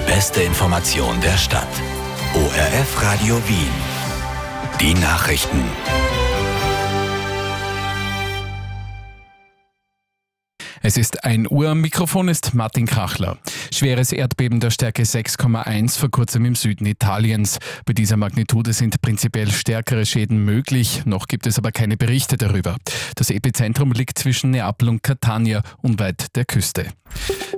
beste Information der Stadt. ORF Radio Wien. Die Nachrichten. Es ist 1 Uhr, am Mikrofon ist Martin Krachler. Schweres Erdbeben der Stärke 6,1 vor kurzem im Süden Italiens. Bei dieser Magnitude sind prinzipiell stärkere Schäden möglich, noch gibt es aber keine Berichte darüber. Das Epizentrum liegt zwischen Neapel und Catania, unweit der Küste.